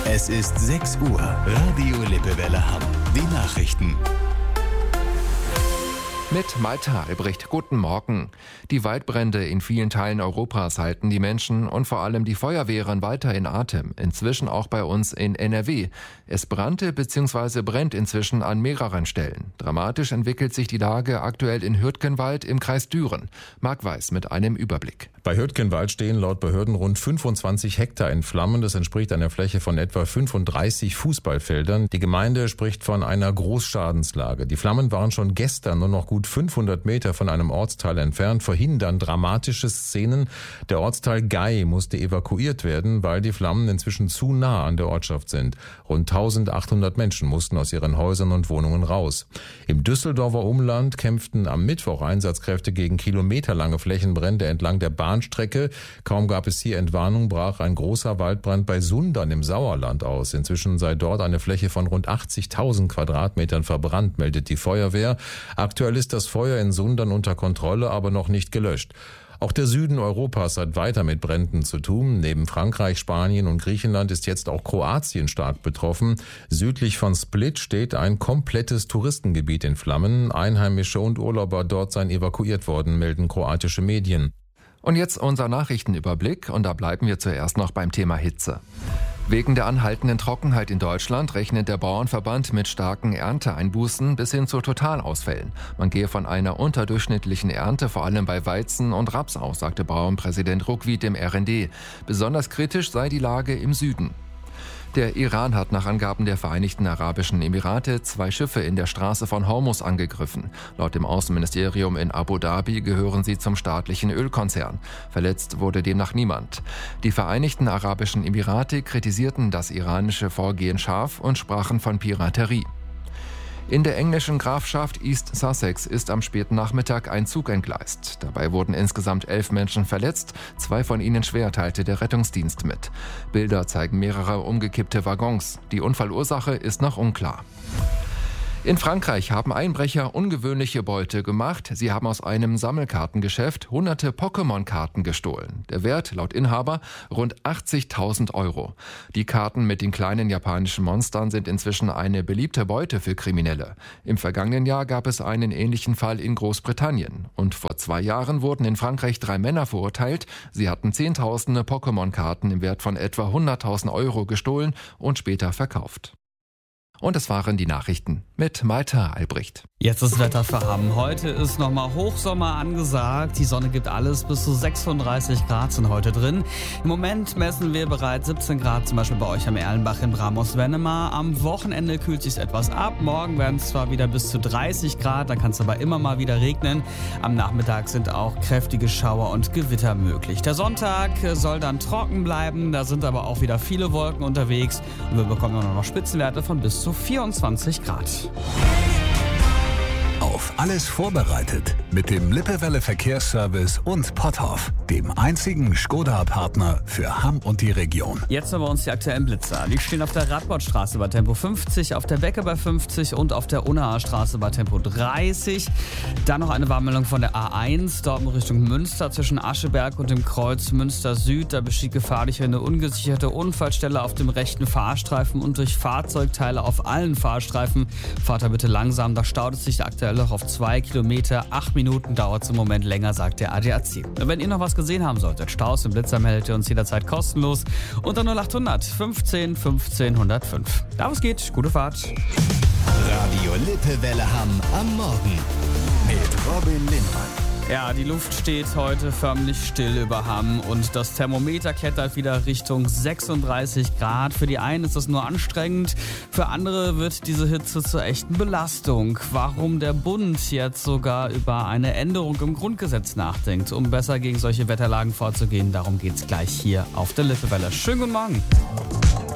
Es ist 6 Uhr. Radio Lippewelle Hamm. Die Nachrichten. Mit Malte Albrecht. Guten Morgen. Die Waldbrände in vielen Teilen Europas halten die Menschen und vor allem die Feuerwehren weiter in Atem. Inzwischen auch bei uns in NRW. Es brannte bzw. brennt inzwischen an mehreren Stellen. Dramatisch entwickelt sich die Lage aktuell in Hürtgenwald im Kreis Düren. Marc Weiß mit einem Überblick. Bei Hürtgenwald stehen laut Behörden rund 25 Hektar in Flammen. Das entspricht einer Fläche von etwa 35 Fußballfeldern. Die Gemeinde spricht von einer Großschadenslage. Die Flammen waren schon gestern nur noch gut 500 Meter von einem Ortsteil entfernt, verhindern dramatische Szenen. Der Ortsteil Gei musste evakuiert werden, weil die Flammen inzwischen zu nah an der Ortschaft sind. Rund 1800 Menschen mussten aus ihren Häusern und Wohnungen raus. Im Düsseldorfer Umland kämpften am Mittwoch Einsatzkräfte gegen kilometerlange Flächenbrände entlang der Bahnstrecke. Kaum gab es hier Entwarnung, brach ein großer Waldbrand bei Sundern im Sauerland aus. Inzwischen sei dort eine Fläche von rund 80.000 Quadratmetern verbrannt, meldet die Feuerwehr. Aktuell ist das Feuer in Sundern unter Kontrolle, aber noch nicht gelöscht. Auch der Süden Europas hat weiter mit Bränden zu tun. Neben Frankreich, Spanien und Griechenland ist jetzt auch Kroatien stark betroffen. Südlich von Split steht ein komplettes Touristengebiet in Flammen. Einheimische und Urlauber dort seien evakuiert worden, melden kroatische Medien. Und jetzt unser Nachrichtenüberblick, und da bleiben wir zuerst noch beim Thema Hitze. Wegen der anhaltenden Trockenheit in Deutschland rechnet der Bauernverband mit starken Ernteeinbußen bis hin zu Totalausfällen. Man gehe von einer unterdurchschnittlichen Ernte vor allem bei Weizen und Raps aus, sagte Bauernpräsident Ruckwied dem RND. Besonders kritisch sei die Lage im Süden. Der Iran hat nach Angaben der Vereinigten Arabischen Emirate 2 Schiffe in der Straße von Hormuz angegriffen. Laut dem Außenministerium in Abu Dhabi gehören sie zum staatlichen Ölkonzern. Verletzt wurde demnach niemand. Die Vereinigten Arabischen Emirate kritisierten das iranische Vorgehen scharf und sprachen von Piraterie. In der englischen Grafschaft East Sussex ist am späten Nachmittag ein Zug entgleist. Dabei wurden insgesamt 11 Menschen verletzt, 2 von ihnen schwer, teilte der Rettungsdienst mit. Bilder zeigen mehrere umgekippte Waggons. Die Unfallursache ist noch unklar. In Frankreich haben Einbrecher ungewöhnliche Beute gemacht. Sie haben aus einem Sammelkartengeschäft hunderte Pokémon-Karten gestohlen. Der Wert, laut Inhaber, rund 80.000 €. Die Karten mit den kleinen japanischen Monstern sind inzwischen eine beliebte Beute für Kriminelle. Im vergangenen Jahr gab es einen ähnlichen Fall in Großbritannien. Und vor 2 Jahren wurden in Frankreich 3 Männer verurteilt. Sie hatten Zehntausende Pokémon-Karten im Wert von etwa 100.000 € gestohlen und später verkauft. Und es waren die Nachrichten mit Malte Albrecht. Jetzt das Wetter für Hamm. Heute ist nochmal Hochsommer angesagt. Die Sonne gibt alles. Bis zu 36 Grad sind heute drin. Im Moment messen wir bereits 17 Grad, zum Beispiel bei euch am Erlenbach in Bramos-Wennemar. Am Wochenende kühlt sich etwas ab. Morgen werden es zwar wieder bis zu 30 Grad, dann kann es aber immer mal wieder regnen. Am Nachmittag sind auch kräftige Schauer und Gewitter möglich. Der Sonntag soll dann trocken bleiben. Da sind aber auch wieder viele Wolken unterwegs. Und wir bekommen auch noch Spitzenwerte von bis zu 24 Grad. Auf alles vorbereitet mit dem Lippewelle Verkehrsservice und Potthoff, dem einzigen Skoda-Partner für Hamm und die Region. Jetzt haben wir uns die aktuellen Blitzer. Die stehen auf der Radbordstraße bei Tempo 50, auf der Becke bei 50 und auf der Unnaer Straße bei Tempo 30. Dann noch eine Warnmeldung von der A1, dort in Richtung Münster zwischen Ascheberg und dem Kreuz Münster Süd. Da besteht gefährlich eine ungesicherte Unfallstelle auf dem rechten Fahrstreifen und durch Fahrzeugteile auf allen Fahrstreifen. Fahrt da bitte langsam, da staut es sich aktuell noch auf 2 Kilometer. 8 Minuten dauert es im Moment länger, sagt der ADAC. Wenn ihr noch was gesehen haben solltet, Staus und Blitzer, meldet ihr uns jederzeit kostenlos unter 0800 15 15 105. Da es geht, gute Fahrt. Radio Lippewelle Hamm am Morgen mit Robin Lindmann. Ja, die Luft steht heute förmlich still über Hamm und das Thermometer klettert wieder Richtung 36 Grad. Für die einen ist das nur anstrengend, für andere wird diese Hitze zur echten Belastung. Warum der Bund jetzt sogar über eine Änderung im Grundgesetz nachdenkt, um besser gegen solche Wetterlagen vorzugehen, darum geht's gleich hier auf der Lippewelle. Schönen guten Morgen.